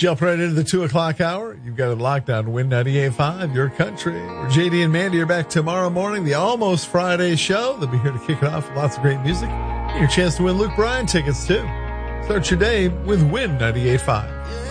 Jump right into the 2 o'clock hour. You've got it locked on Win 98.5, your country. Where JD and Mandy are back tomorrow morning, the Almost Friday show. They'll be here to kick it off with lots of great music. And your chance to win Luke Bryan tickets, too. Start your day with Win 98.5.